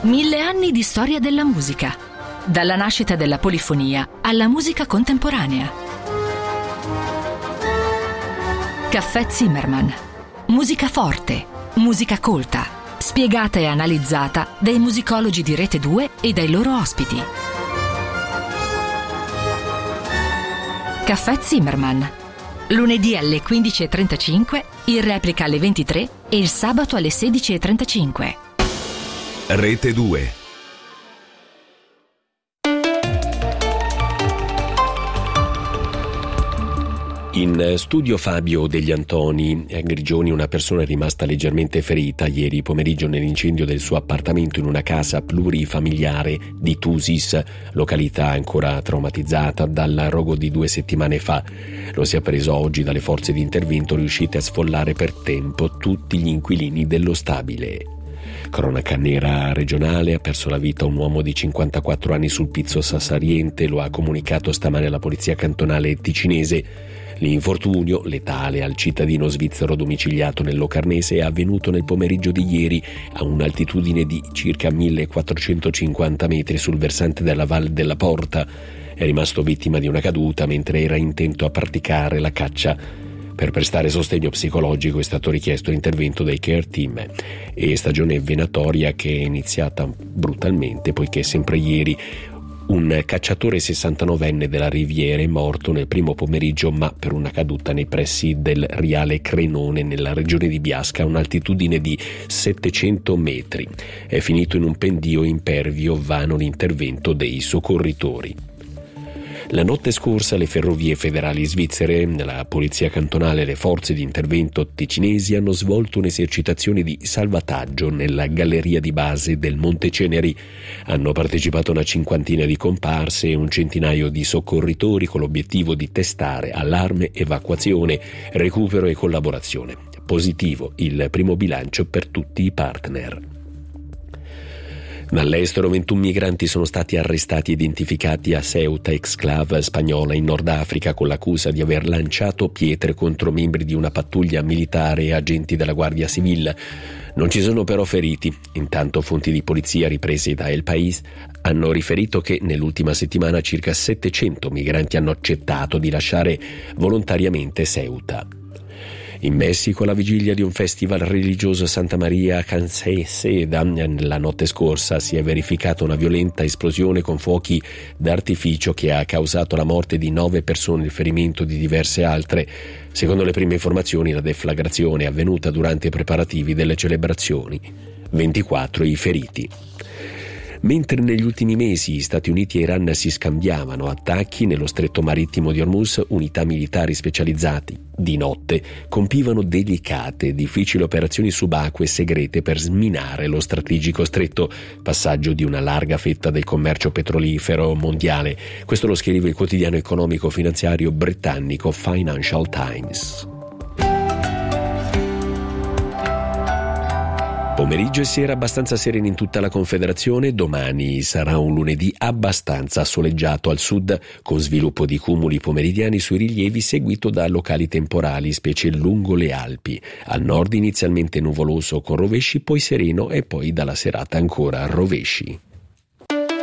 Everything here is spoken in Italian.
1000 anni di storia della musica, dalla nascita della polifonia alla musica contemporanea. Caffè Zimmermann. Musica forte, musica colta, spiegata e analizzata dai musicologi di Rete 2 e dai loro ospiti. Caffè Zimmermann. Lunedì alle 15:35, in replica alle 23 e il sabato alle 16:35. Rete 2. In studio Fabio Degli Antoni. A Grigioni una persona è rimasta leggermente ferita ieri pomeriggio nell'incendio del suo appartamento in una casa plurifamiliare di Tusis, località ancora traumatizzata dal rogo di 2 settimane fa. Lo si è appreso oggi dalle forze di intervento riuscite a sfollare per tempo tutti gli inquilini dello stabile. Cronaca nera regionale: ha perso la vita un uomo di 54 anni sul Pizzo Sassariente, lo ha comunicato stamane la polizia cantonale ticinese. L'infortunio, letale al cittadino svizzero domiciliato nel Locarnese, è avvenuto nel pomeriggio di ieri a un'altitudine di circa 1450 metri sul versante della Val della Porta. È rimasto vittima di una caduta mentre era intento a praticare la caccia. Per prestare sostegno psicologico è stato richiesto l'intervento dei care team e stagione venatoria che è iniziata brutalmente poiché sempre ieri un cacciatore 69enne della Riviera è morto nel primo pomeriggio ma per una caduta nei pressi del Riale Crenone nella regione di Biasca a un'altitudine di 700 metri. È finito in un pendio impervio, vano l'intervento dei soccorritori. La notte scorsa le ferrovie federali svizzere, la polizia cantonale e le forze di intervento ticinesi hanno svolto un'esercitazione di salvataggio nella galleria di base del Monte Ceneri. Hanno partecipato una cinquantina di comparse e un centinaio di soccorritori con l'obiettivo di testare allarme, evacuazione, recupero e collaborazione. Positivo il primo bilancio per tutti i partner. Dall'estero 21 migranti sono stati arrestati e identificati a Ceuta, exclave spagnola in Nord Africa, con l'accusa di aver lanciato pietre contro membri di una pattuglia militare e agenti della Guardia Civile. Non ci sono però feriti. Intanto fonti di polizia riprese da El País hanno riferito che nell'ultima settimana circa 700 migranti hanno accettato di lasciare volontariamente Ceuta. In Messico, la vigilia di un festival religioso Santa Maria Canceseda, la notte scorsa si è verificata una violenta esplosione con fuochi d'artificio che ha causato la morte di 9 persone e il ferimento di diverse altre. Secondo le prime informazioni, la deflagrazione è avvenuta durante i preparativi delle celebrazioni. 24 i feriti. Mentre negli ultimi mesi Stati Uniti e Iran si scambiavano attacchi nello stretto marittimo di Hormuz, unità militari specializzati di notte compivano delicate e difficili operazioni subacquee segrete per sminare lo strategico stretto, passaggio di una larga fetta del commercio petrolifero mondiale. Questo lo scrive il quotidiano economico-finanziario britannico Financial Times. Pomeriggio e sera abbastanza sereni in tutta la Confederazione. Domani sarà un lunedì abbastanza soleggiato al sud, con sviluppo di cumuli pomeridiani sui rilievi seguito da locali temporali, specie lungo le Alpi. Al nord inizialmente nuvoloso con rovesci, poi sereno e poi dalla serata ancora rovesci.